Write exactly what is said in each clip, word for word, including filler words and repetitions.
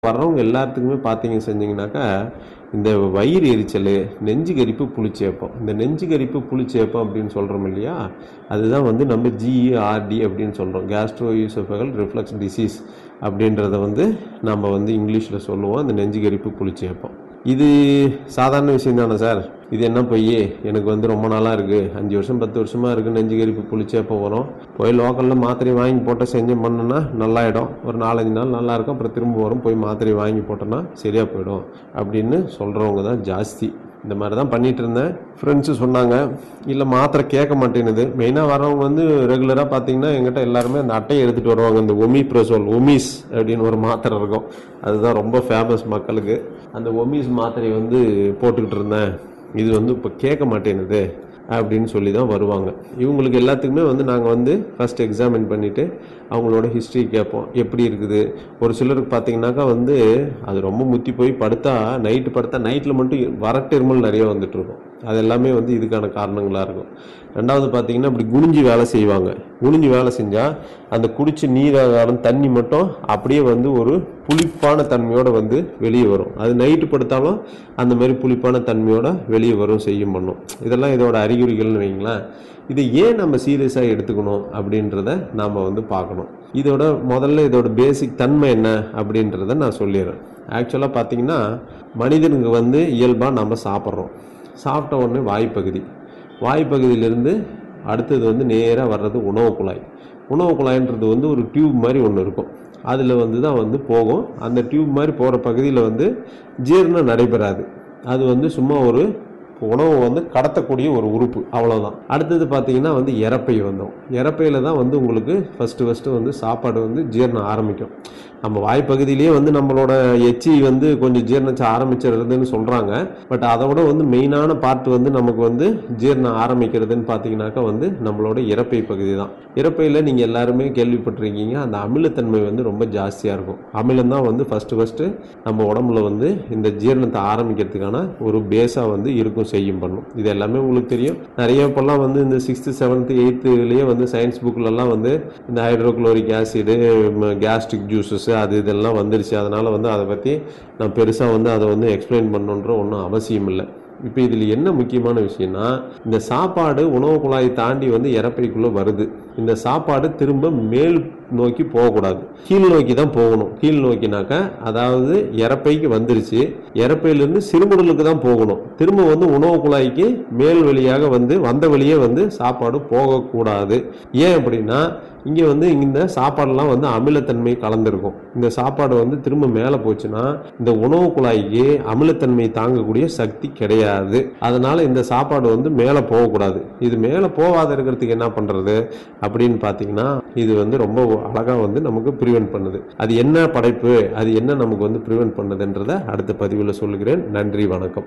வர்றவங்க எல்லாத்துக்குமே பார்த்தீங்க செஞ்சீங்கன்னாக்கா, இந்த வயிறு எரிச்சல், நெஞ்சு கரிப்பு, புளிச்சேப்பம். இந்த நெஞ்சு கரிப்பு, புளிச்சேப்பம் அப்படின்னு சொல்கிறோம் இல்லையா, அதுதான் வந்து நம்ம ஜிஇஆர்டி அப்படின்னு சொல்கிறோம். கேஸ்ட்ரோ ஈசோஃபேகல் ரிஃப்ளக்ஸ் டிசீஸ் அப்படின்றத வந்து நம்ம வந்து இங்கிலீஷில் சொல்லுவோம். இந்த நெஞ்சு கரிப்பு, புளிச்சேப்பம். இது சாதாரண விஷயம் தானே சார், இது என்ன போய் எனக்கு வந்து ரொம்ப நாளாக இருக்குது, அஞ்சு வருஷம் பத்து வருஷமாக இருக்குது, நெஞ்சு கரிப்பு புளிச்சேப்பம் வரும், போய் லோக்கலில் மாத்திரை வாங்கி போட்டால் செஞ்சு பண்ணோன்னா நல்லாயிடும், ஒரு நாலஞ்சு நாள் நல்லா இருக்கும், அப்புறம் திரும்ப வரும், போய் மாத்திரை வாங்கி போட்டோன்னா சரியாக போயிடும் அப்படின்னு சொல்கிறவங்க தான் ஜாஸ்தி. இந்த மாதிரி தான் பண்ணிகிட்டு இருந்தேன். ஃப்ரெண்ட்ஸு சொன்னாங்க, இல்லை மாத்திரை கேட்க மாட்டேங்குது. மெயினாக வரவங்க வந்து ரெகுலராக பார்த்தீங்கன்னா எங்கிட்ட எல்லாருமே அந்த அட்டையை எடுத்துகிட்டு வருவாங்க. இந்த ஒமிப்ரசோல், ஒமிஸ் அப்படின்னு ஒரு மாத்திரை இருக்கும், அதுதான் ரொம்ப ஃபேமஸ் மக்களுக்கு. அந்த ஒமிஸ் மாத்திரையை வந்து போட்டுக்கிட்டு இருந்தேன், இது வந்து இப்போ கேட்க மாட்டேங்குது அப்படின்னு சொல்லி தான் வருவாங்க. இவங்களுக்கு எல்லாத்துக்குமே வந்து நாங்கள் வந்து ஃபஸ்ட் எக்ஸாமின் பண்ணிவிட்டு அவங்களோட ஹிஸ்ட்ரி கேட்போம், எப்படி இருக்குது. ஒரு சிலருக்கு பார்த்தீங்கன்னாக்கா வந்து அது ரொம்ப முத்தி போய் படுத்தா, நைட்டு படுத்தா நைட்டில் மட்டும் வறட்டு இருமல் நிறைய வந்துட்டுருக்கும். அது எல்லாமே வந்து இதுக்கான காரணங்களாக இருக்கும். ரெண்டாவது பார்த்தீங்கன்னா இப்படி குனிஞ்சு வேலை செய்வாங்க. குனிஞ்சு வேலை செஞ்சால் அந்த குடிச்ச நீராகாரம் தண்ணி மட்டும் அப்படியே வந்து ஒரு புளிப்பான தன்மையோடு வந்து வெளியே வரும். அது நைட்டு படுத்தாலும் அந்த மாதிரி புளிப்பான தன்மையோடு வெளியே வரும், செய்யும் பண்ணும். இதெல்லாம் இதோட அறிகுறிகள்னு வைங்களேன். இதை ஏன் நம்ம சீரியஸாக எடுத்துக்கணும் அப்படின்றத நாம் வந்து பார்க்கணும். இதோட முதல்ல இதோட பேசிக் தன்மை என்ன அப்படின்றத நான் சொல்லிடுறேன். ஆக்சுவலாக பார்த்தீங்கன்னா மனிதனுக்கு வந்து இயல்பாக நம்ம சாப்பிட்றோம். சாப்பிட்ட உடனே வாய்ப்பகுதி, வாய்ப்பகுதியிலிருந்து அடுத்தது வந்து நேராக வர்றது உணவு குழாய். உணவு குழாய்ன்றது வந்து ஒரு டியூப் மாதிரி ஒன்று இருக்கும், அதில் வந்து தான் வந்து போகும். அந்த டியூப் மாதிரி போகிற பகுதியில் வந்து ஜீரணம் நடைபெறாது. அது வந்து சும்மா ஒரு உணவு வந்து கடத்தக்கூடிய ஒரு உறுப்பு, அவ்வளோதான். அடுத்தது பார்த்தீங்கன்னா வந்து இறப்பை வந்தோம். இறப்பையில் தான் வந்து உங்களுக்கு ஃபஸ்ட்டு ஃபஸ்ட்டு வந்து சாப்பாடு வந்து ஜீரணம் ஆரம்பிக்கும். நம்ம வாய்ப்பகுதியிலேயே வந்து நம்மளோட எச்சி வந்து கொஞ்சம் ஜீரணம் ஆரம்பிச்சிருதுன்னு சொல்கிறாங்க. பட் அதை விட வந்து மெயினான பார்ட் வந்து நமக்கு வந்து ஜீரணம் ஆரம்பிக்கிறதுன்னு பார்த்தீங்கன்னாக்கா வந்து நம்மளோட இறப்பை பகுதி தான். இறப்பையில் நீங்கள் எல்லாருமே கேள்விப்பட்டிருக்கீங்க, அந்த அமிலத்தன்மை வந்து ரொம்ப ஜாஸ்தியாக இருக்கும். அமிலம் தான் வந்து ஃபஸ்ட்டு ஃபஸ்ட்டு நம்ம உடம்புல வந்து இந்த ஜீரணத்தை ஆரம்பிக்கிறதுக்கான ஒரு பேஸாக வந்து இருக்கும், செய்யும் பண்ணும். இது எல்லாமே உங்களுக்கு தெரியும். நிறைய இப்போல்லாம் வந்து இந்த சிக்ஸ்த்து செவன்த்து எயித்துலேயே வந்து சயின்ஸ் புக்கிலலாம் வந்து இந்த ஹைட்ரோக்ளோரிக் ஆசிடு, கேஸ்ட்ரிக் ஜூஸஸ், அது இதெல்லாம் வந்துருச்சு. அதனால் வந்து அதை பற்றி நான் பெருசாக வந்து அதை வந்து எக்ஸ்பிளைன் பண்ணணுன்ற ஒன்றும் அவசியம் இல்லை. இப்போ இதில் என்ன முக்கியமான விஷயம்னா, இந்த சாப்பாடு உணவு குழாயை தாண்டி வந்து இறப்பைக்குள்ளே வருது. இந்த சாப்பாடு திரும்ப மேல் நோக்கி போகக்கூடாது, கீழ் நோக்கி தான் போகணும். கீழ் நோக்கினாக்கா அதாவது இறப்பைக்கு வந்துருச்சு, இறப்பையிலிருந்து சிறுமுடலுக்கு தான் போகணும். திரும்ப வந்து உணவு குழாய்க்கு மேல் வழியாக வந்து வந்த வழியே வந்து சாப்பாடு போகக்கூடாது. ஏன் அப்படின்னா இங்கே வந்து இந்த சாப்பாடெல்லாம் வந்து அமிலத்தன்மை கலந்துருக்கும். இந்த சாப்பாடு வந்து திரும்ப மேலே போச்சுன்னா இந்த உணவு குழாய்க்கு அமிலத்தன்மை தாங்கக்கூடிய சக்தி கிடையாது. அதனால இந்த சாப்பாடு வந்து மேலே போகக்கூடாது. இது மேலே போகாத இருக்கிறதுக்கு என்ன பண்ணுறது அப்படின்னு பார்த்தீங்கன்னா, இது வந்து ரொம்ப அழகாக வந்து நமக்கு ப்ரிவென்ட் பண்ணுது. அது என்ன படைப்பு, அது என்ன நமக்கு வந்து ப்ரிவென்ட் பண்ணுதுன்றதை அடுத்த பதிவில் சொல்லுகிறேன். நன்றி, வணக்கம்.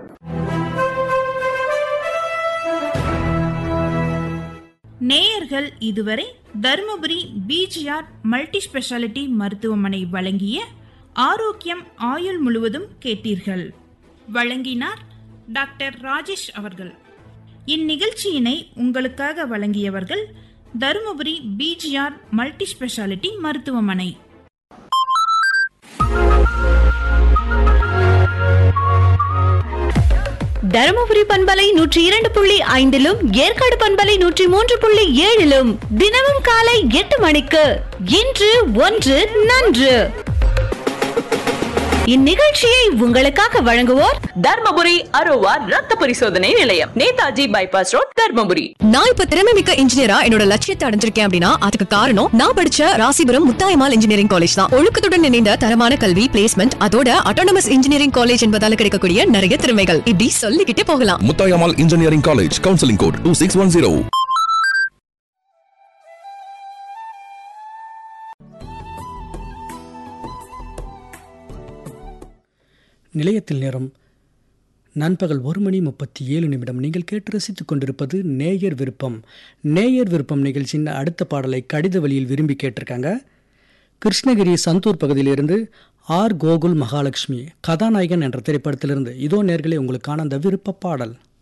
நேயர்கள் இதுவரை தருமபுரி பிஜிஆர் மல்டி ஸ்பெஷாலிட்டி மருத்துவமனை வழங்கிய ஆரோக்கியம் ஆயுள் முழுவதும் கேட்டீர்கள். வழங்கினார் டாக்டர் ராஜேஷ் அவர்கள். இந்நிகழ்ச்சியினை உங்களுக்காக வழங்கியவர்கள் தருமபுரி பிஜிஆர் மல்டி ஸ்பெஷாலிட்டி மருத்துவமனை. தருமபுரி பண்பலை நூற்றி இரண்டு புள்ளி ஐந்திலும் ஏற்காடு பண்பலை நூற்றி மூன்று புள்ளி ஏழிலும் தினமும் காலை எட்டு மணிக்கு இன்று ஒன்று நன்று. இந்நிகழ்ச்சியை உங்களுக்காக வழங்குவோர் தர்மபுரி அரோவா ரத்த பரிசோதனை நிலையம், நேதாஜி பைபாஸ் ரோட், தர்மபுரி. நான் இப்ப திறமை மிக்க இன்ஜினியரா என்னோட லட்சியத்தை அடைஞ்சிருக்கேன் அப்படின்னா அதுக்கு காரணம் நான் படிச்ச ராசிபுரம் முத்தாயம்மாள் இன்ஜினியரிங் காலேஜ் தான். ஒழுக்கத்துடன் இணைந்த தரமான கல்வி, பிளேஸ்மெண்ட், அதோட அட்டானமஸ் இன்ஜினியரிங் காலேஜ் என்பதால கிடைக்கக்கூடிய நிறைய திறமைகள், இப்படி சொல்லிக்கிட்டே போகலாம். Muthayammal engineering college, counselling code two six one zero. நிலையத்தில் நேரம் நண்பகல் ஒரு மணி முப்பத்தி ஏழு நிமிடம். நீங்கள் கேட்டு ரசித்துக் கொண்டிருப்பது நேயர் விருப்பம். நேயர் விருப்பம் நிகழ்ச்சியின் அடுத்த பாடலை கடித வழியில் விரும்பி கேட்டிருக்காங்க. கிருஷ்ணகிரி சந்தூர் பகுதியிலிருந்து ஆர் கோகுல் மகாலட்சுமி கதாநாயகன் என்ற திரைப்படத்திலிருந்து இதோ நேர்களே உங்களுக்கான அந்த விருப்ப பாடல்.